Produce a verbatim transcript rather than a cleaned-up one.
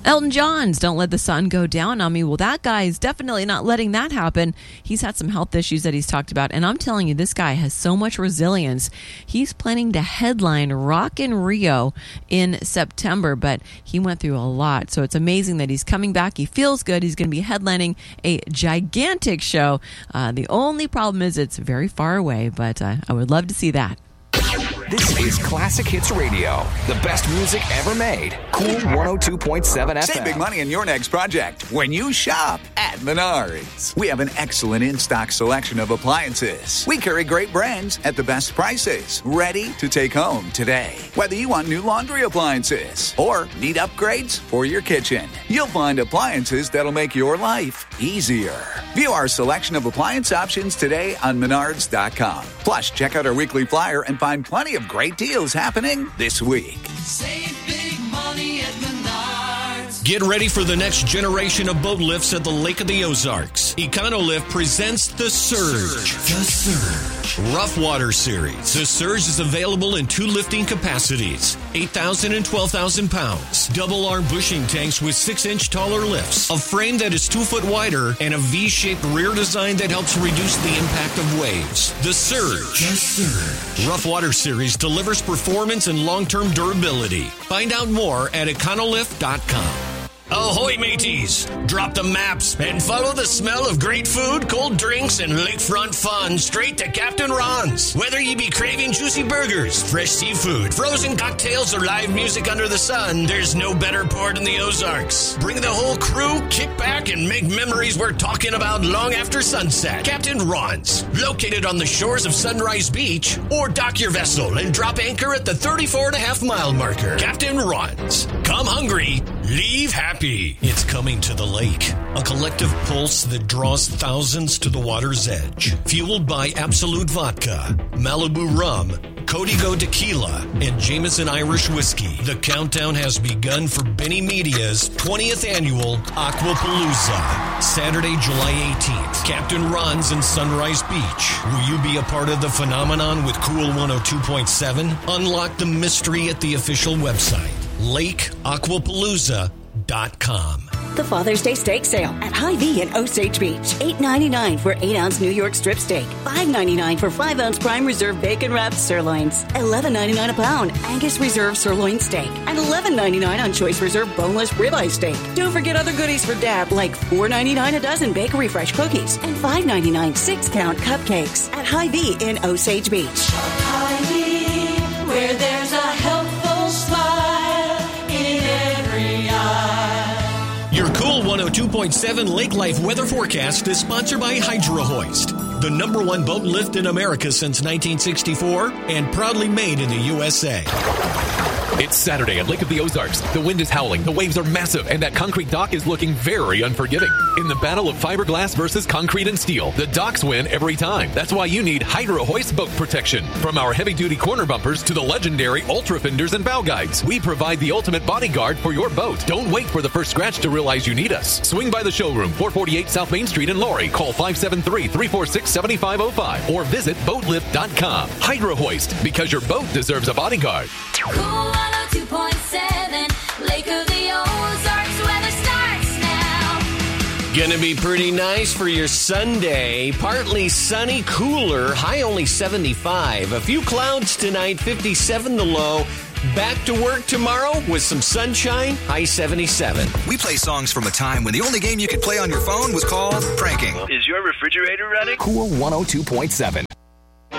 Elton John's Don't Let the Sun Go Down on Me. Well, that guy is definitely not letting that happen. He's had some health issues that he's talked about, and I'm telling you, this guy has so much resilience. He's planning to headline Rock in Rio in September, but he went through a lot, so it's amazing that he's coming back. He feels good. He's going to be headlining a gigantic show. Uh, the only problem is it's very far away, but uh, I would love to see that. This is Classic Hits Radio, the best music ever made. Cool one oh two point seven F M. Save big money in your next project when you shop at Menards. We have an excellent in-stock selection of appliances. We carry great brands at the best prices, ready to take home today. Whether you want new laundry appliances or need upgrades for your kitchen, you'll find appliances that'll make your life easier. View our selection of appliance options today on Menards dot com. Plus, check out our weekly flyer and find plenty of great deals happening this week. Save big money at Menards. Get ready for the next generation of boat lifts at the Lake of the Ozarks. Econolift presents The Surge. The Surge. Rough Water Series. The Surge is available in two lifting capacities, eight thousand and twelve thousand pounds. Double arm bushing tanks with six inch taller lifts, a frame that is two foot wider, and a V-shaped rear design that helps reduce the impact of waves. The Surge. The Surge. Rough Water Series delivers performance and long-term durability. Find out more at econolift dot com. Ahoy, mateys! Drop the maps and follow the smell of great food, cold drinks, and lakefront fun straight to Captain Ron's. Whether you be craving juicy burgers, fresh seafood, frozen cocktails, or live music under the sun, there's no better port in the Ozarks. Bring the whole crew, kick back, and make memories we're talking about long after sunset. Captain Ron's, located on the shores of Sunrise Beach, or dock your vessel and drop anchor at the thirty-four and a half mile marker. Captain Ron's. Come hungry, leave happy. It's coming to the lake, a collective pulse that draws thousands to the water's edge. Fueled by Absolute Vodka, Malibu Rum, Código Tequila, and Jameson Irish Whiskey. The countdown has begun for Benny Media's twentieth annual Aquapalooza. Saturday, July eighteenth, Captain Ron's in Sunrise Beach. Will you be a part of the phenomenon with Cool one oh two point seven? Unlock the mystery at the official website, lake aquapalooza dot com. The Father's Day steak sale at Hy-Vee in Osage Beach. eight ninety-nine for eight ounce New York strip steak. five ninety-nine for five ounce prime reserve bacon wrapped sirloins. eleven ninety-nine a pound Angus reserve sirloin steak. And eleven ninety-nine on choice reserve boneless ribeye steak. Don't forget other goodies for Dad like four ninety-nine a dozen bakery fresh cookies and five ninety-nine six count cupcakes at Hy-Vee in Osage Beach. Hy-Vee, where there's a helpful smile in every eye. Your Cool one oh two point seven Lake Life weather forecast is sponsored by Hydro Hoist, the number one boat lift in America since nineteen sixty-four and proudly made in the U S A. It's Saturday at Lake of the Ozarks. The wind is howling, the waves are massive, and that concrete dock is looking very unforgiving. In the battle of fiberglass versus concrete and steel, the docks win every time. That's why you need Hydro Hoist boat protection. From our heavy-duty corner bumpers to the legendary Ultra Fenders and bow guides, we provide the ultimate bodyguard for your boat. Don't wait for the first scratch to realize you need us. Swing by the showroom, four forty-eight South Main Street in Laurie. Call five seven three, three four six, seven five zero five or visit boat lift dot com. Hydro Hoist, because your boat deserves a bodyguard. Cool one oh two point seven, Lake of the Ozarks, weather starts now. Gonna be pretty nice for your Sunday. Partly sunny, cooler, high only seventy-five. A few clouds tonight, fifty-seven the low. Back to work tomorrow with some sunshine, high seventy-seven. We play songs from a time when the only game you could play on your phone was called pranking. Is your refrigerator running? Cool one oh two point seven.